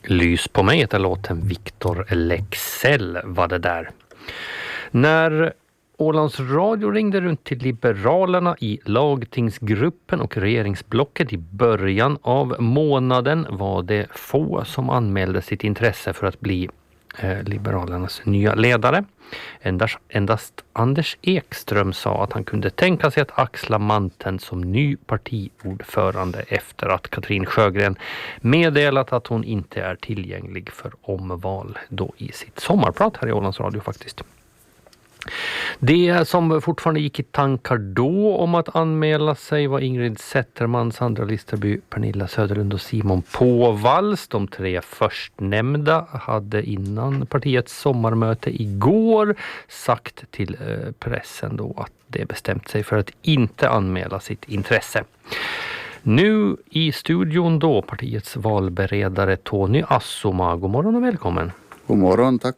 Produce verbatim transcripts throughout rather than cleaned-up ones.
Lys på mig heter låten Victor Leksell var det där. När Ålands Radio ringde runt till Liberalerna i lagtingsgruppen och regeringsblocket i början av månaden var det få som anmälde sitt intresse för att bli eh, Liberalernas nya ledare. Endast, endast Anders Ekström sa att han kunde tänka sig att axla manteln som ny partiordförande efter att Katrin Sjögren meddelat att hon inte är tillgänglig för omval då i sitt sommarprat här i Ålands Radio faktiskt. Det som fortfarande gick i tankar då om att anmäla sig var Ingrid Zetterman, Sandra Listerby, Pernilla Söderlund och Simon Påvalls. De tre förstnämnda hade innan partiets sommarmöte igår sagt till pressen då att det bestämt sig för att inte anmäla sitt intresse. Nu i studion då partiets valberedare Tony Assoma. God morgon och välkommen. God morgon, tack.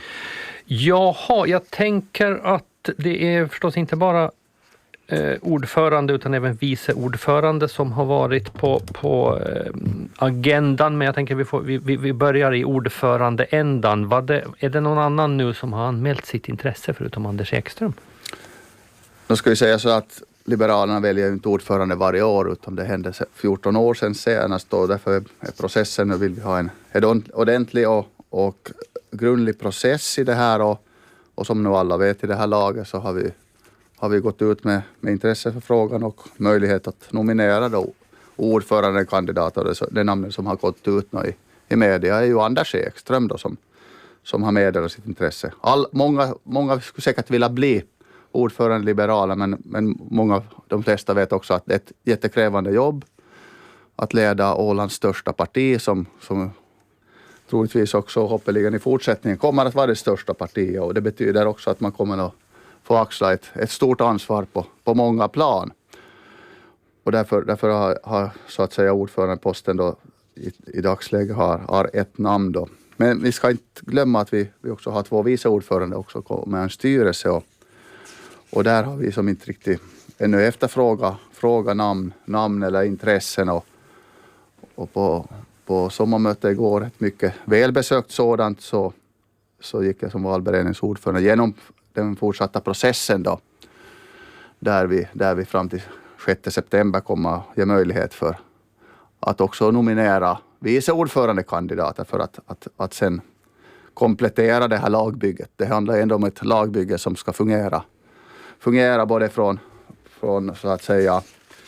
Jaha, jag tänker att det är förstås inte bara eh, ordförande utan även vice ordförande som har varit på, på eh, agendan. Men jag tänker vi, får, vi, vi börjar i ordförandeändan. Vad det, är det någon annan nu som har anmält sitt intresse förutom Anders Ekström? Då ska vi säga så att Liberalerna väljer inte ordförande varje år utan det hände fjorton år sedan senast och därför är processen nu vill vi ha en, en ordentlig och, och grundlig process i det här och, och som nu alla vet i det här laget så har vi, har vi gått ut med, med intresse för frågan och möjlighet att nominera då ordförandekandidater. Det, det namnet som har gått ut nu i, i media är ju Anders Ekström då som, som har meddelat sitt intresse. All, många, många skulle säkert vilja bli ordförande liberala men, men många, de flesta vet också att det är ett jättekrävande jobb att leda Ålands största parti som, som troligtvis också hoppeligen i fortsättningen kommer att vara det största partiet och det betyder också att man kommer att få axla ett, ett stort ansvar på, på många plan. Och därför, därför har, har så att säga ordförandeposten då i, i dagsläget har, har ett namn då. Men vi ska inte glömma att vi, vi också har två vice ordförande också med en styrelse och, och där har vi som inte riktigt ännu efterfråga fråga namn, namn eller intressen och, och på På sommarmötet igår, ett mycket välbesökt sådant, så, så gick jag som valberedningsordförande genom den fortsatta processen då. Där vi, där vi fram till sjätte september kommer att ge möjlighet för att också nominera vice ordförandekandidater för att, att, att sen komplettera det här lagbygget. Det handlar ändå om ett lagbygge som ska fungera. Fungera både från, från så att säga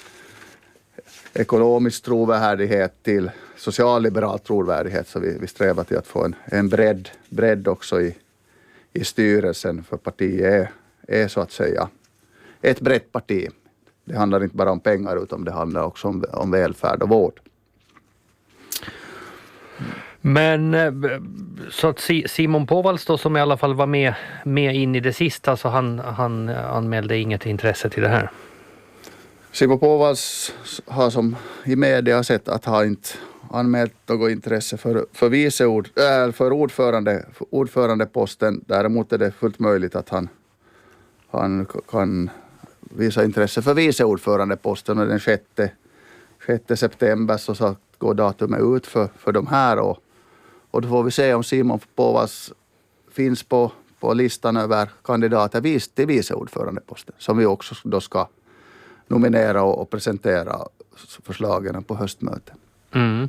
ekonomisk trovärdighet till socialliberal trovärdighet så vi, vi strävar till att få en, en bredd, bredd också i, i styrelsen för partiet är, är så att säga ett brett parti. Det handlar inte bara om pengar utan det handlar också om, om välfärd och vård. Men så att Simon Påvalls då som i alla fall var med, med in i det sista så han, han anmälde inget intresse till det här? Simon Påvalls har som i media sett att han inte anmält något intresse för, för, viceord, äh, för, ordförande, för ordförandeposten. Däremot är det fullt möjligt att han, han kan visa intresse för viceordförandeposten och den sjätte, sjätte september så, så går datumet ut för, för de här. Och, och då får vi se om Simon Påvalls finns på, på listan över kandidater till viceordförandeposten som vi också då ska nominera och presentera förslagen på höstmötet. Mm.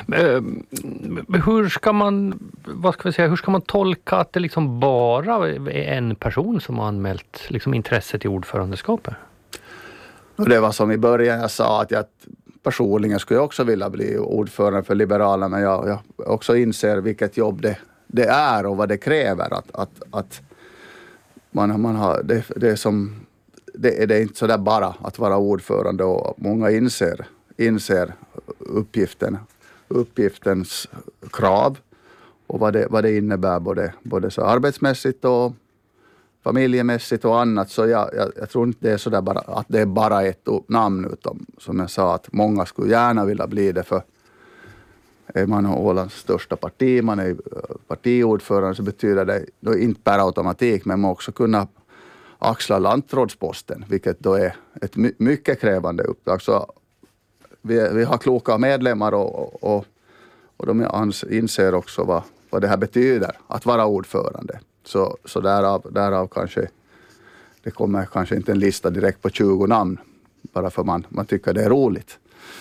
Hur ska man vad ska vi säga, hur ska man tolka att det liksom bara är en person som har anmält liksom intresse till ordförandeskapet? Och det var som i början jag sa att jag personligen skulle också vilja bli ordförande för Liberalerna men jag, jag också inser vilket jobb det, det är och vad det kräver att, att, att man, man har det, det är som Det är, det är inte så där bara att vara ordförande och många inser, inser uppgiften, uppgiftens krav och vad det, vad det innebär både, både så arbetsmässigt och familjemässigt och annat. Så jag, jag, jag tror inte det är så där bara, att det är bara ett namn utan som jag sa att många skulle gärna vilja bli det för är man Ålands största parti, man är partiordförande så betyder det då inte per automatik men man också kunna axla lantrådsposten, vilket då är ett my- mycket krävande uppdrag. Så vi, vi har kloka medlemmar och, och, och de inser också vad, vad det här betyder att vara ordförande. Så, så därav, därav kanske det kommer kanske inte en lista direkt på tjugo namn bara för man, man tycker det är roligt.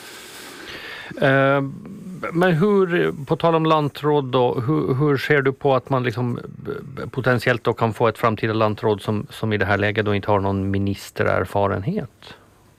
Uh, men hur, på tal om lantråd då, hur, hur ser du på att man liksom potentiellt då kan få ett framtida lantråd som, som i det här läget då inte har någon ministererfarenhet?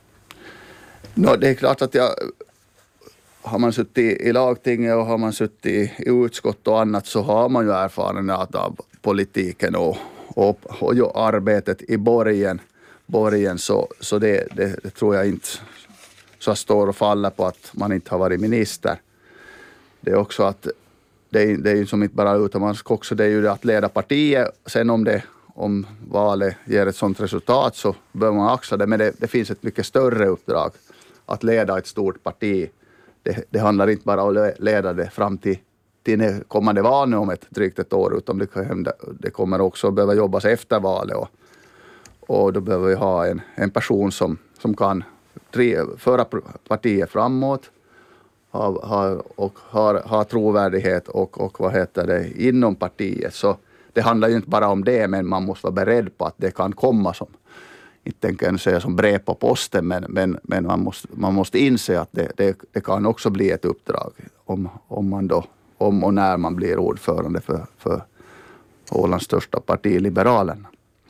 No, det är klart att jag, har man suttit i lagtinget och har man suttit i, i utskott och annat så har man ju erfarenhet av politiken och, och, och ju arbetet i borgen, borgen så, så det, det, det tror jag inte så står och faller på att man inte har varit minister. Det är också att det är, det är ju som inte bara utan man ska också det är ju att leda partiet. Sen om det om valet ger ett sådant resultat så bör man axla det. Men det, det finns ett mycket större uppdrag att leda ett stort parti. Det, det handlar inte bara om att leda det fram till, till det kommande valet om ett drygt ett år utan det, kan hända, det kommer också att behöva jobbas efter valet och, och då behöver vi ha en, en person som, som kan föra partiet framåt ha, ha, och ha, ha trovärdighet och, och vad heter det inom partiet. Så det handlar ju inte bara om det men man måste vara beredd på att det kan komma som inte kan säga som brev på posten men, men, men man, måste, man måste inse att det, det, det kan också bli ett uppdrag om, om man då om och när man blir ordförande för, för Ålands största parti, Liberalerna.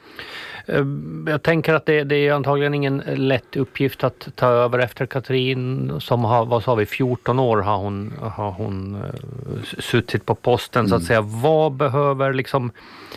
Jag tänker att det, det är antagligen ingen lätt uppgift att ta över efter Katrin som har, vad sa vi, fjorton år har hon, har hon uh, suttit på posten mm. så att säga. Vad behöver liksom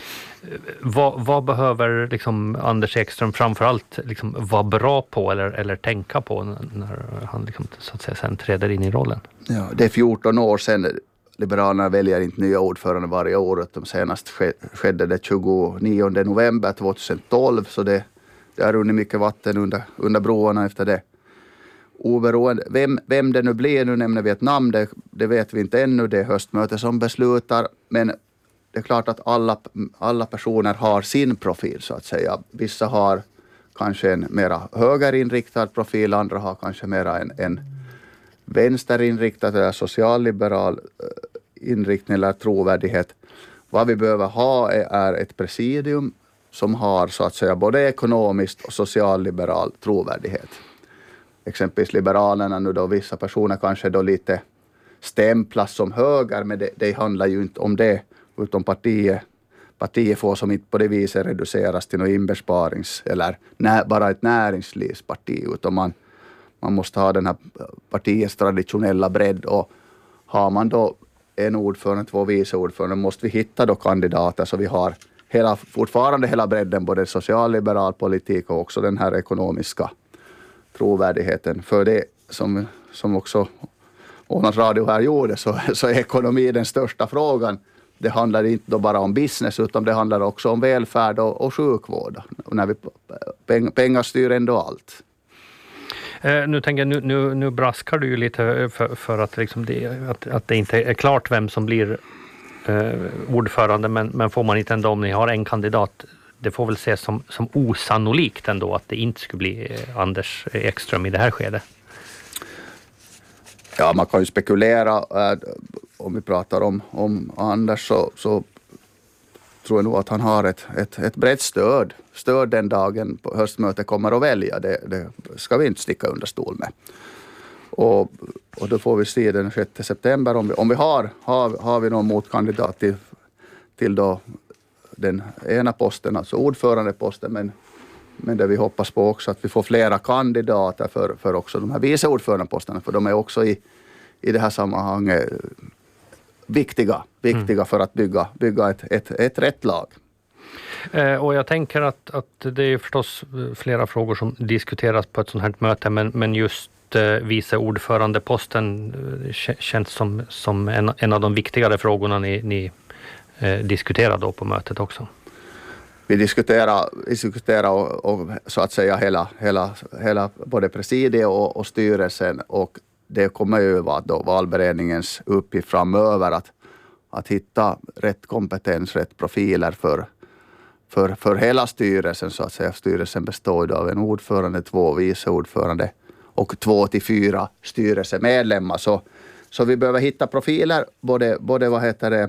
vad, vad behöver liksom Anders Ekström framförallt liksom vara bra på eller, eller tänka på när han liksom, så att säga, sen träder in i rollen? Ja, det är fjorton år sedan. Liberalerna väljer inte nya ordförande varje år. De senast skedde det tjugonionde november tjugohundratolv så det, det har runnit mycket vatten under, under broarna efter det. Oberoende, vem, vem det nu blir, nu nämner vi ett namn, det, det vet vi inte ännu, det är höstmöte som beslutar. Men det är klart att alla, alla personer har sin profil så att säga. Vissa har kanske en mera högerinriktad profil, andra har kanske mera en, en vänsterinriktad eller socialliberal inriktning eller trovärdighet. Vad vi behöver ha är, är ett presidium som har så att säga både ekonomiskt och socialliberal trovärdighet. Exempelvis Liberalerna nu då vissa personer kanske då lite stämplas som höger men det, det handlar ju inte om det utan partiet, partiet får som inte på det viset reduceras till något inbesparings eller när, bara ett näringslivsparti utan man Man måste ha den här partiets traditionella bredd och har man då en ordförande, två vice ordförande måste vi hitta då kandidater så vi har hela, fortfarande hela bredden, både socialliberal politik och också den här ekonomiska trovärdigheten. För det som, som också Ålands Radio här gjorde så, så är ekonomi den största frågan. Det handlar inte då bara om business utan det handlar också om välfärd och, och sjukvård. Och när vi, peng, pengar styr ändå allt. Eh, nu tänker jag, nu, nu, nu braskar du ju lite för, för att, liksom det, att, att det inte är klart vem som blir eh, ordförande men, men får man inte ändå om ni har en kandidat det får väl ses som, som osannolikt ändå att det inte skulle bli eh, Anders Ekström i det här skedet. Ja, man kan ju spekulera äh, om vi pratar om, om Anders så, så tror jag nog att han har ett, ett, ett brett stöd. Stöd den dagen på höstmötet kommer att välja. Det, det ska vi inte sticka under stol med. Och, och då får vi se den sjätte september om vi, om vi har, har, har vi någon motkandidat till, till då den ena posten, alltså ordförandeposten. Men, men det vi hoppas på också att vi får flera kandidater för, för också de här vice ordförandeposterna. För de är också i, i det här sammanhanget viktiga, viktiga mm. för att bygga, bygga ett, ett, ett rätt lag. Eh, och jag tänker att, att det är förstås flera frågor som diskuteras på ett sånt här möte, men, men just eh, vice ordförandeposten eh, känns som, som en, en av de viktigare frågorna ni, ni eh, diskuterar då på mötet också. Vi diskuterar, vi diskuterar och, och så att säga hela, hela, hela både presidiet och, och styrelsen och det kommer ju vara då valberedningens uppgift framöver att, att hitta rätt kompetens, rätt profiler för, för, för hela styrelsen så att säga. Styrelsen består av en ordförande, två vice ordförande och två till fyra styrelsemedlemmar. Så, Så vi behöver hitta profiler, både, både vad heter det,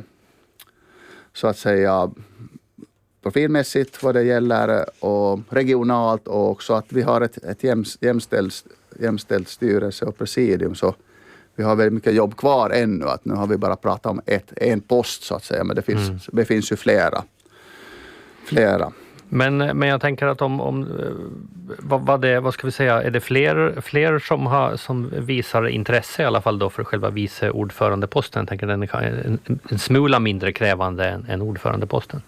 så att säga profilmässigt vad det gäller och regionalt, och också att vi har ett, ett jäms, jämställt, jämställt styrelse och presidium, så vi har väldigt mycket jobb kvar ännu. Att nu har vi bara pratat om ett, en post så att säga, men det finns, mm. det finns ju flera. flera. Men, men jag tänker att om, om vad, vad, det, vad ska vi säga, är det fler, fler som, har, som visar intresse i alla fall då för själva vice ordförandeposten? Jag tänker den är en, en smula mindre krävande än, än ordförandeposten.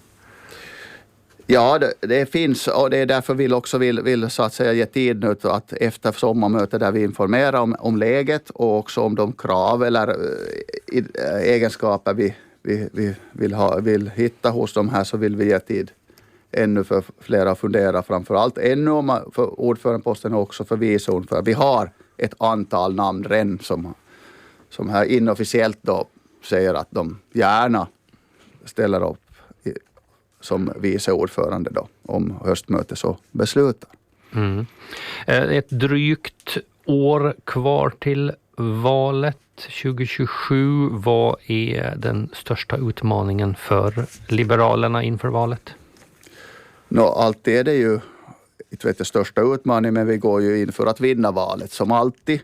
Ja, det, det finns, och det är därför vi också vill, vill så att säga ge tid nu att efter sommarmötet där vi informerar om, om läget och också om de krav eller äh, egenskaper vi, vi, vi vill, ha, vill hitta hos de här, så vill vi ge tid ännu för flera att fundera, framförallt ännu om för ordförandeposten och också för vice ordförande. Vi har ett antal namn redan som, som här inofficiellt då säger att de gärna ställer upp i, som vice ordförande då, om höstmötet så beslutar. Mm. Ett drygt år kvar till valet tjugo tjugosju. Vad är den största utmaningen för Liberalerna inför valet? Nå, alltid är det ju inte vet jag, största utmaningen, men vi går ju in för att vinna valet som alltid.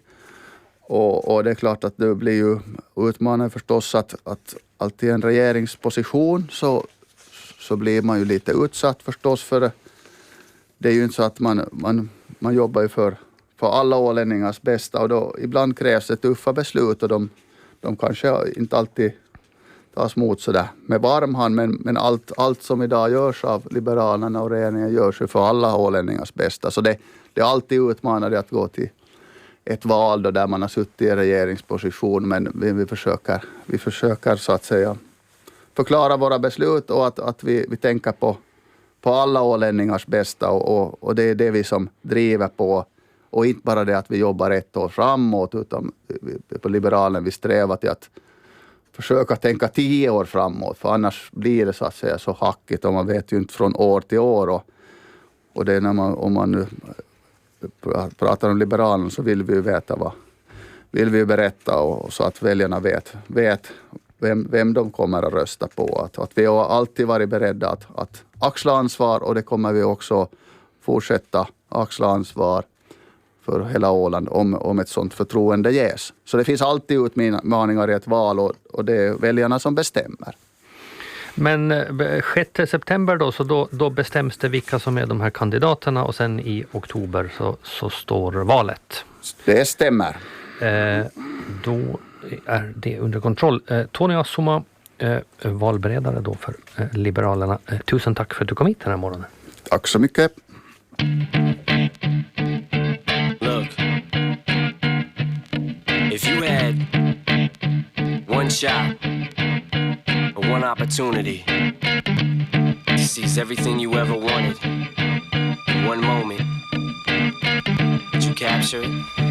Och, och det är klart att det blir ju utmaningen förstås att, att alltid en regeringsposition så, så blir man ju lite utsatt förstås, för det är ju inte så att man, man, man jobbar ju för, för alla ålänningars bästa, och då ibland krävs det tuffa beslut, och de, de kanske inte alltid tas emot sådär med varm hand, men, men allt, allt som idag görs av Liberalerna och regeringen görs ju för alla ålänningars bästa. Så det, det är alltid utmanande att gå till ett val då där man har suttit i regeringsposition, men vi, vi, försöker, vi försöker så att säga förklara våra beslut och att, att vi, vi tänker på, på alla ålänningars bästa, och, och, och det är det vi som driver på. Och inte bara det att vi jobbar ett år framåt, utan vi, på Liberalen vi strävar till att försöka tänka tio år framåt, för annars blir det så att säga så hackigt, och man vet ju inte från år till år. Och, och det är när man, om man nu pratar om Liberalerna, så vill vi ju veta vad, vill vi berätta, och, och så att väljarna vet, vet vem, vem de kommer att rösta på. Att, att vi har alltid varit beredda att, att axla ansvar, och det kommer vi också fortsätta axla ansvar för hela Åland om, om ett sådant förtroende ges. Så det finns alltid utmaningar i ett val, och, och det är väljarna som bestämmer. Men sjätte september då, så då, då bestäms det vilka som är de här kandidaterna, och sen i oktober så, så står valet. Det stämmer. Eh, då är det under kontroll. Eh, Tony Assoma, eh, valberedare då för eh, Liberalerna. Eh, tusen tack för att du kom hit den här morgonen. Tack så mycket. Look, if you had one shot or one opportunity to seize everything you ever wanted in one moment, would you capture it?